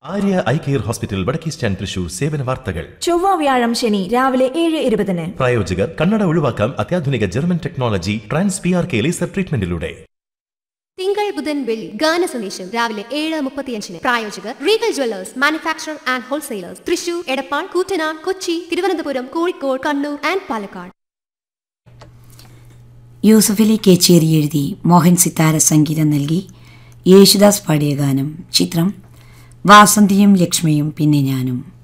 Arya eye care hospital വടക്കേ stand Thrissur സേവന വാർത്തകൾ. ചൊവ്വ വ്യാഴം ശനി രാവിലെ 7:20. പ്രായോജകർ കണ്ണട ഒഴിവാക്കാം അത്യാധുനിക German technology trans PRK laser ട്രീറ്റ്മെന്റിലൂടെ. തിങ്കൾ ബുധൻ വെള്ളി ഗാന സന്ദേശം രാവിലെ 7:35. പ്രായോജകർ Regal Jewellers manufacture and wholesalers Thrissur, Edappal, Koottanad, Kochi, Thiruvananthapuram, Kozhikode, Kannur and Palakkad. Yusuffali Kecheri എഴുതി മോഹൻ സിത്താര സംഗീതം നൽകി യേശുദാസ് പാടിയ ഗാനം. ചിത്രം വാസന്തിയും ലക്ഷ്മിയും പിന്നെ ഞാനും.